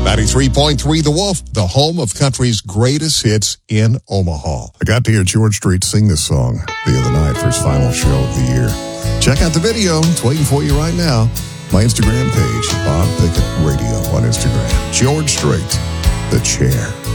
93.3 The Wolf, the home of country's greatest hits in Omaha. I got to hear George Strait sing this song the other night for his final show of the year. Check out the video. It's waiting for you right now. My Instagram page, Bob Pickett Radio on Instagram. George Strait, The Chair.